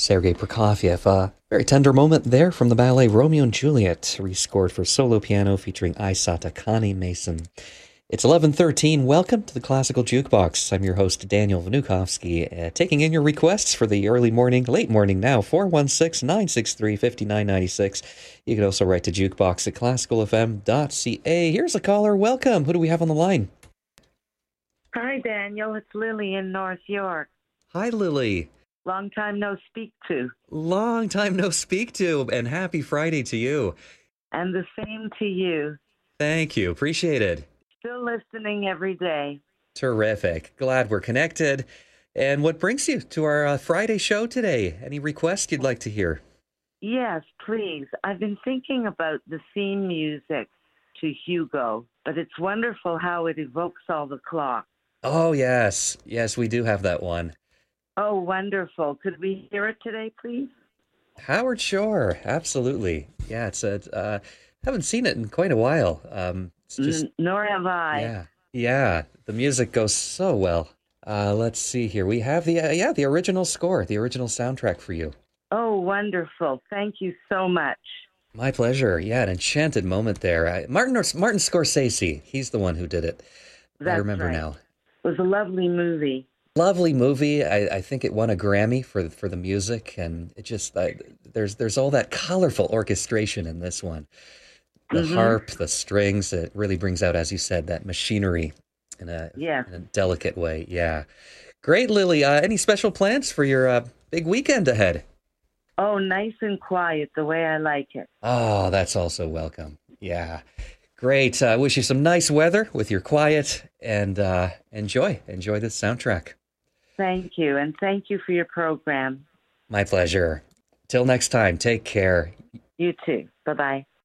Sergei Prokofiev. A very tender moment there from the ballet Romeo and Juliet, rescored for solo piano featuring Aisata Kani Mason. It's 11:13. Welcome to the Classical Jukebox. I'm your host, Daniel Vnukovsky, taking in your requests for the early morning, late morning now, 416-963-5996. You can also write to jukebox at classicalfm.ca. Here's a caller. Welcome. Who do we have on the line? Hi, Daniel. It's Lily in North York. Hi, Lily. Long time no speak to. Long time no speak to, and happy Friday to you. And the same to you. Thank you. Appreciate it. Still listening every day. Terrific. Glad we're connected. And what brings you to our Friday show today? Any requests you'd like to hear? Yes, please. I've been thinking about the theme music to Hugo, but it's wonderful how it evokes all the clocks. Oh, yes. Yes, we do have that one. Oh, wonderful. Could we hear it today, please? Howard Shore. Absolutely. Yeah, haven't seen it in quite a while. It's just Nor have I. Yeah. The music goes so well. Let's see here. We have the original score, the original soundtrack for you. Oh, wonderful. Thank you so much. My pleasure. Yeah, an enchanted moment there. Martin Scorsese, he's the one who did it. That's I remember right. now. It was a lovely movie. Lovely movie. I think it won a Grammy for the music, and it just there's all that colorful orchestration in this one. The harp, the strings, it really brings out, as you said, that machinery in a delicate way. Yeah. Great, Lily. Any special plans for your big weekend ahead? Oh, nice and quiet, the way I like it. Oh, that's also welcome. Yeah. Great. I wish you some nice weather with your quiet, and enjoy this soundtrack. Thank you, and thank you for your program. My pleasure. Till next time, take care. You too. Bye-bye.